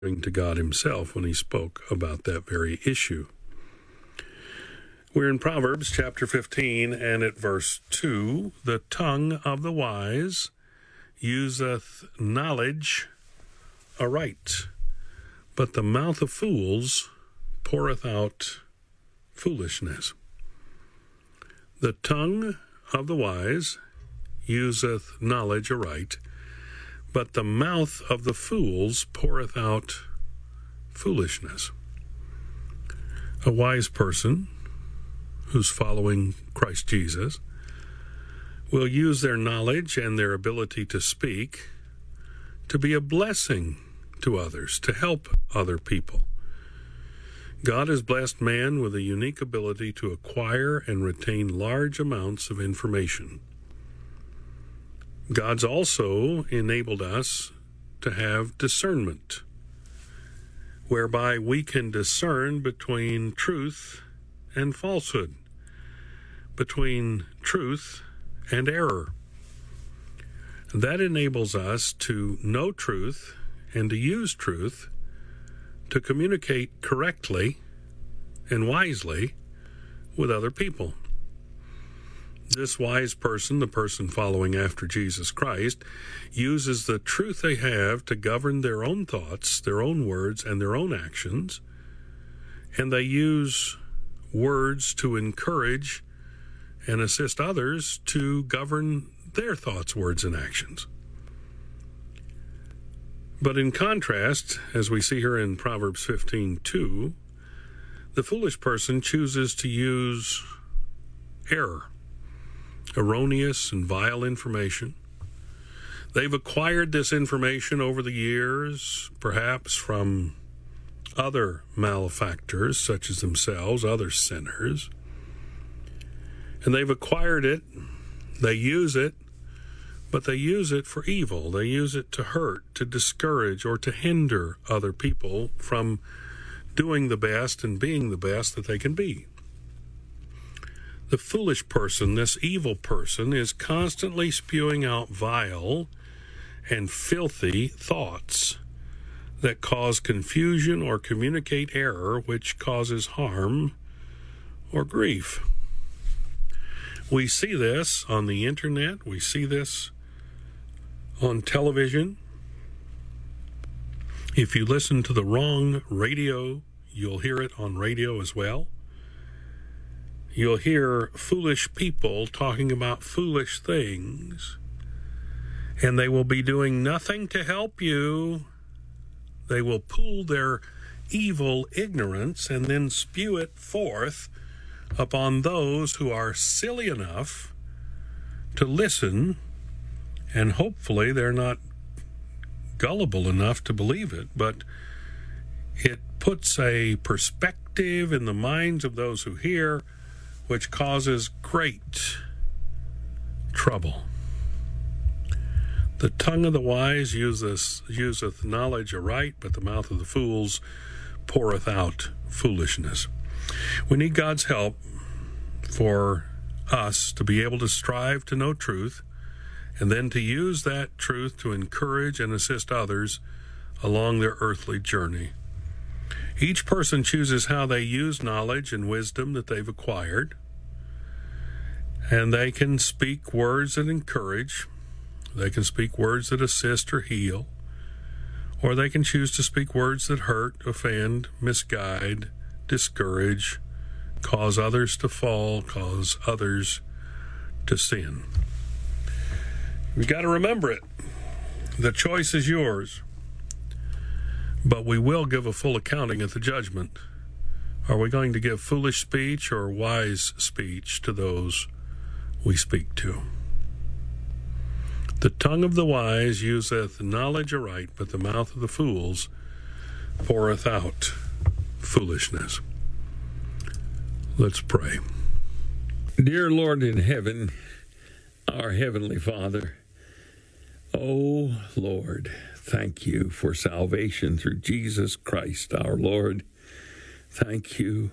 to God himself when he spoke about that very issue. We're in Proverbs chapter 15 and at verse 2, the tongue of the wise useth knowledge aright, but the mouth of fools poureth out foolishness. The tongue of the wise useth knowledge aright, but the mouth of the fools poureth out foolishness. A wise person who's following Christ Jesus will use their knowledge and their ability to speak to be a blessing to others, to help other people. God has blessed man with a unique ability to acquire and retain large amounts of information. God's also enabled us to have discernment, whereby we can discern between truth and falsehood, between truth and error. That enables us to know truth and to use truth to communicate correctly and wisely with other people. This wise person, the person following after Jesus Christ, uses the truth they have to govern their own thoughts, their own words, and their own actions, and they use words to encourage and assist others to govern their thoughts, words, and actions. But in contrast, as we see here in Proverbs 15:2, the foolish person chooses to use error, erroneous and vile information. They've acquired this information over the years, perhaps from other malefactors such as themselves, other sinners. And they've acquired it, they use it, but they use it for evil. They use it to hurt, to discourage, or to hinder other people from doing the best and being the best that they can be. The foolish person, this evil person, is constantly spewing out vile and filthy thoughts that cause confusion or communicate error, which causes harm or grief. We see this on the internet. We see this on television. If you listen to the wrong radio, you'll hear it on radio as well. You'll hear foolish people talking about foolish things, and they will be doing nothing to help you. They will pool their evil ignorance and then spew it forth upon those who are silly enough to listen, and hopefully they're not gullible enough to believe it, but it puts a perspective in the minds of those who hear, which causes great trouble. The tongue of the wise useth knowledge aright, but the mouth of the fools poureth out foolishness. We need God's help for us to be able to strive to know truth, and then to use that truth to encourage and assist others along their earthly journey. Each person chooses how they use knowledge and wisdom that they've acquired, and they can speak words that encourage, they can speak words that assist or heal, or they can choose to speak words that hurt, offend, misguide, discourage, cause others to fall, cause others to sin. You've got to remember it. The choice is yours. But we will give a full accounting at the judgment. Are we going to give foolish speech or wise speech to those we speak to? The tongue of the wise useth knowledge aright, but the mouth of the fools poureth out foolishness. Let's pray. Dear Lord in heaven, our Heavenly Father, oh Lord, thank you for salvation through Jesus Christ our Lord. Thank you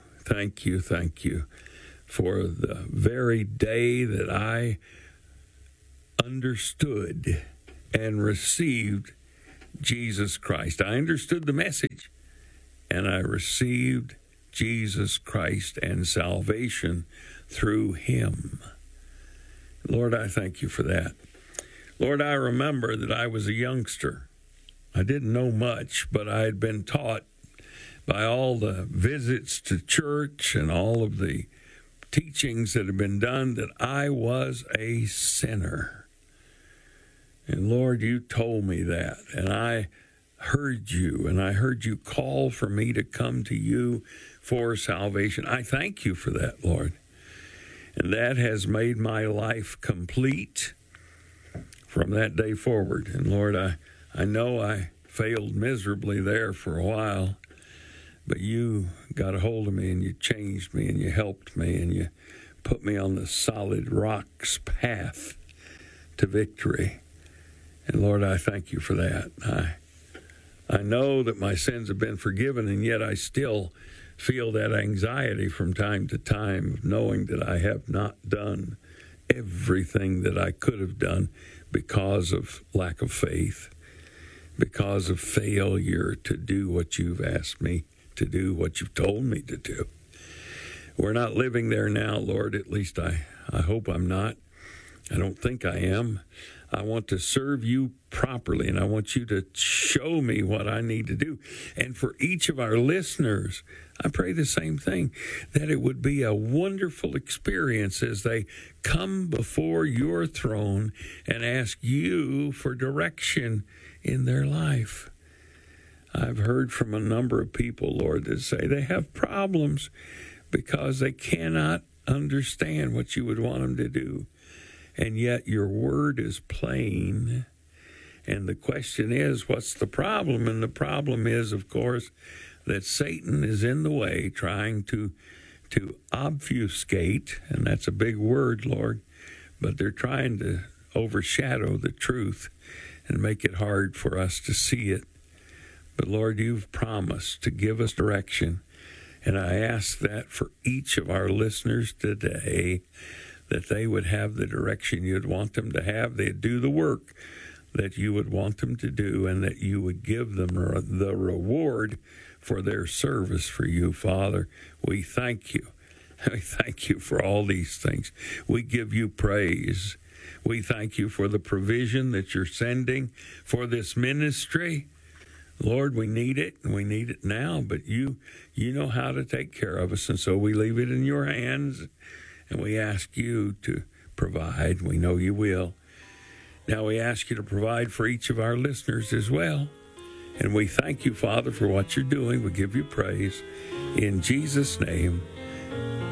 for the very day that I understood and received Jesus Christ. I understood the message, and I received Jesus Christ and salvation through him. Lord, I thank you for that. Lord, I remember that I was a youngster. I didn't know much, but I had been taught by all the visits to church and all of the teachings that had been done that I was a sinner. And Lord, you told me that, and I heard you, and I heard you call for me to come to you for salvation. I thank you for that, Lord. And that has made my life complete from that day forward. And Lord, I know I failed miserably there for a while, but you got a hold of me, and you changed me, and you helped me, and you put me on the solid rock's path to victory. And Lord, I thank you for that. I know that my sins have been forgiven, and yet I still feel that anxiety from time to time, knowing that I have not done everything that I could have done because of lack of faith, because of failure to do what you've asked me to do, what you've told me to do. We're not living there now, Lord. At least I hope I'm not. I don't think I am. I want to serve you properly, and I want you to show me what I need to do. And for each of our listeners, I pray the same thing, that it would be a wonderful experience as they come before your throne and ask you for direction in their life. I've heard from a number of people, Lord, that say they have problems because they cannot understand what you would want them to do. And yet your word is plain. And the question is, what's the problem? And the problem is, of course, that Satan is in the way trying to obfuscate, and that's a big word, Lord, but they're trying to overshadow the truth and make it hard for us to see it. But Lord, you've promised to give us direction, and I ask that for each of our listeners today, that they would have the direction you'd want them to have. They'd do the work that you would want them to do, and that you would give them the reward for their service for you, Father. We thank you. We thank you for all these things. We give you praise. We thank you for the provision that you're sending for this ministry. Lord, we need it, and we need it now, but you know how to take care of us, and so we leave it in your hands. And we ask you to provide. We know you will. Now we ask you to provide for each of our listeners as well. And we thank you, Father, for what you're doing. We give you praise. In Jesus' name,